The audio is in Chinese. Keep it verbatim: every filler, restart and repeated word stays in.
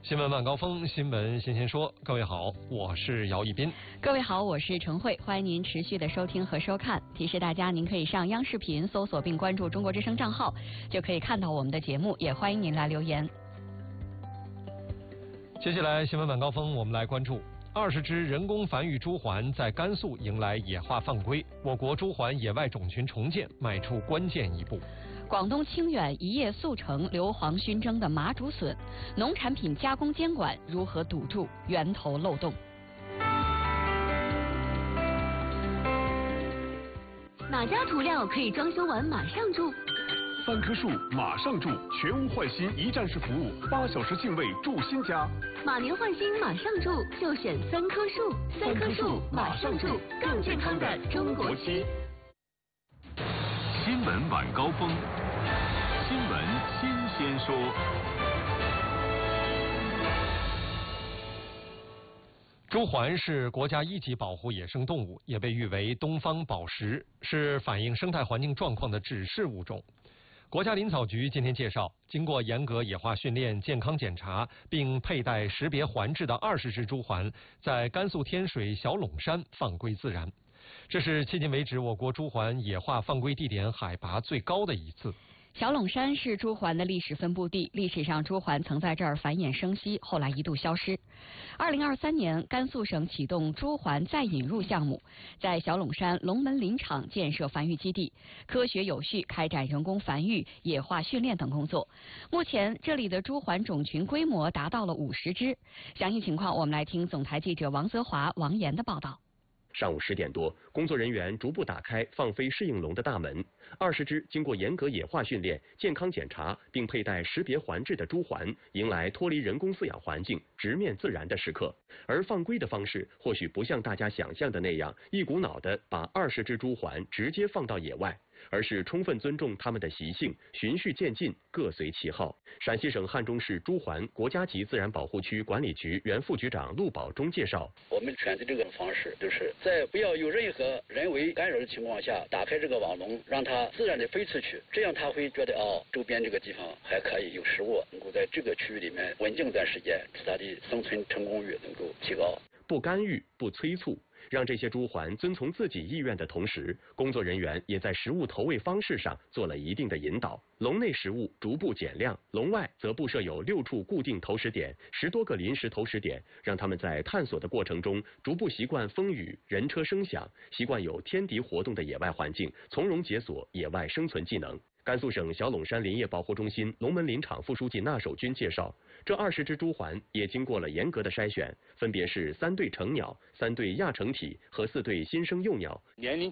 新闻晚高峰，新闻新鲜说。各位好，我是姚一斌。 各位好，我是陈慧，欢迎您持续的收听和收看。提示大家，您可以上央视频搜索并关注中国之声账号，就可以看到我们的节目。也欢迎您来留言。 接下来新闻晚高峰，我们来关注二十只人工繁育猪环在甘肃迎来野化放归，我国猪环野外种群重建迈出关键一步。 广东清远一夜速成硫磺熏蒸的麻竹笋，农产品加工监管如何堵住源头漏洞？ 哪家涂料可以装修完马上住？ 三棵树马上住，全屋换新一站式服务，八小时净位住新家。 马年换新马上住，就选三棵树。三棵树马上住，更健康的中国区。 新闻晚高峰，新闻新鲜说。 猪环是国家一级保护野生动物，也被誉为东方宝石，是反映生态环境状况的指示物种。国家林草局今天介绍，经过严格野化训练、健康检查，并佩戴识别环质的二十只猪环，在甘肃天水小陇山放归自然。这是迄今为止我国猪环野化放归地点海拔最高的一次。 小陇山是猪环的历史分布地，历史上猪环曾在这儿繁衍生息，后来一度消失。二零二三年，甘肃省启动猪环再引入项目，在小陇山龙门林场建设繁育基地，科学有序开展人工繁育、野化训练等工作。目前，这里的猪环种群规模达到了五十只。详细情况，我们来听总台记者王泽华、王岩的报道。 上午十点多，工作人员逐步打开放飞适应笼的大门。二十只经过严格野化训练、健康检查，并佩戴识别环质的猪环，迎来脱离人工饲养环境、直面自然的时刻。而放归的方式，或许不像大家想象的那样，一股脑的把二十只猪环直接放到野外，而是充分尊重它们的习性，循序渐进，各随其好。陕西省汉中市猪环国家级自然保护区管理局原副局长陆宝忠介绍， 我们选择这个方式，就是在不要有任何人为干扰的情况下，打开这个网笼，让它自然的飞出去，这样它会觉得哦，周边这个地方还可以有食物，能够在这个区域里面稳定一段时间，使它的生存成功率能够提高。 不干预，不催促，让这些猪环遵从自己意愿的同时，工作人员也在食物投喂方式上做了一定的引导。笼内食物逐步减量，笼外则布设有六处固定投食点、十多个临时投食点，让他们在探索的过程中逐步习惯风雨、人车声响，习惯有天敌活动的野外环境，从容解锁野外生存技能。甘肃省小陇山林业保护中心龙门林场副书记纳守军介绍，这二十只猪环也经过了严格的筛选，分别是三对成鸟、三对亚成体和四对新生幼鸟， 年龄